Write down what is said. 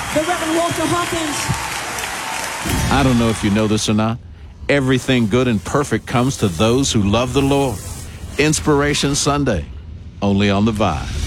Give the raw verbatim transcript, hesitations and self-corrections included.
the Reverend Walter Hawkins. I don't know if you know this or not. Everything good and perfect comes to those who love the Lord. Inspiration Sunday, only on The Vibe.